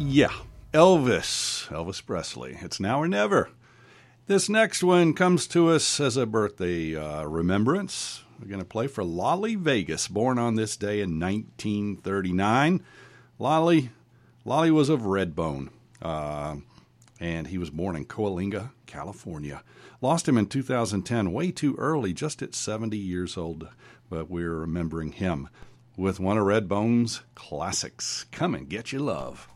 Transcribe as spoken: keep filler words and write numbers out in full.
Yeah, Elvis, Elvis Presley. It's now or never. This next one comes to us as a birthday uh, remembrance. We're going to play for Lolly Vegas, born on this day in nineteen thirty-nine. Lolly, Lolly was of Redbone, uh, and he was born in Coalinga, California. Lost him in two thousand ten, way too early, just at seventy years old, but we're remembering him with one of Redbone's classics, Come and Get Your Love.